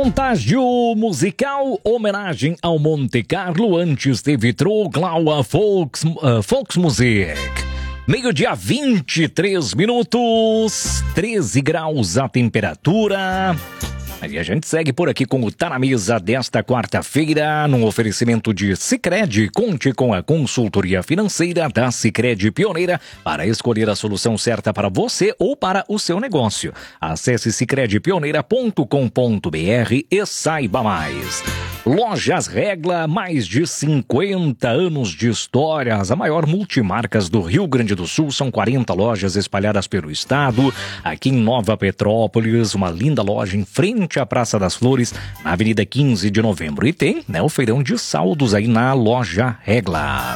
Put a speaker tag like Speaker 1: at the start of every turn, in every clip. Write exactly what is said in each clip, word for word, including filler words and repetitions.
Speaker 1: Contágio musical, homenagem ao Monte Carlo. Antes teve Troglaua Folks, uh, Volksmusik. Meio-dia, vinte e três minutos, treze graus a temperatura. E a gente segue por aqui com o Tá na Mesa desta quarta-feira, num oferecimento de Sicredi. Conte com a consultoria financeira da Sicredi Pioneira para escolher a solução certa para você ou para o seu negócio. Acesse sicredi pioneira ponto com ponto br e saiba mais. Lojas Regla, mais de cinquenta anos de história. A maior multimarcas do Rio Grande do Sul. São quarenta lojas espalhadas pelo estado. Aqui em Nova Petrópolis, uma linda loja em frente à Praça das Flores, na Avenida quinze de novembro. E tem, né, o feirão de saldos aí na Loja Regla.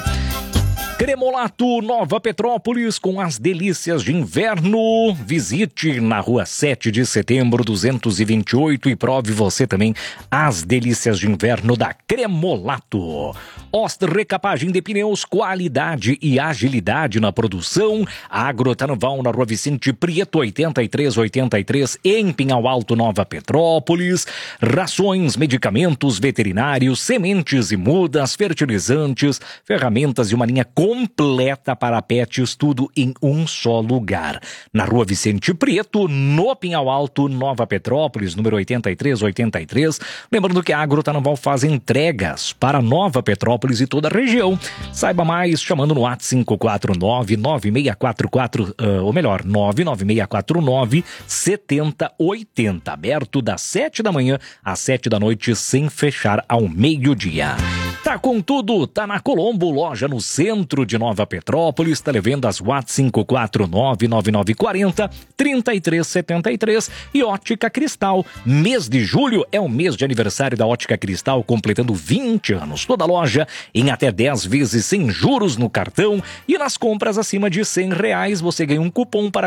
Speaker 1: Cremolato Nova Petrópolis, com as delícias de inverno. Visite na rua sete de setembro, duzentos e vinte e oito, e prove você também as delícias de inverno da Cremolato. Ost Recapagem de Pneus, qualidade e agilidade na produção. Agrotarnoval na rua Vicente Prieto, oitenta e três oitenta e três, em Pinhal Alto, Nova Petrópolis. Rações, medicamentos veterinários, sementes e mudas, fertilizantes, ferramentas e uma linha completa para pets, tudo em um só lugar. Na rua Vicente Prieto, no Pinhal Alto, Nova Petrópolis, número oitenta e três oitenta e três. Lembrando que a Agrotarnoval faz entregas para Nova Petrópolis e toda a região. Saiba mais chamando no WhatsApp cinco quatro nove, nove seis quatro quatro, uh, ou melhor, nove nove seis quatro nove, sete zero oito zero. Aberto das sete da manhã às sete da noite, sem fechar ao meio-dia. Tá com tudo, tá na Colombo, loja no centro de Nova Petrópolis. Televendas WhatsApp cinco quatro nove, nove nove quatro zero, três três sete três. E Ótica Cristal, mês de julho é o mês de aniversário da Ótica Cristal, completando vinte anos. Toda loja em até dez vezes sem juros no cartão, e nas compras acima de cem reais você ganha um cupom para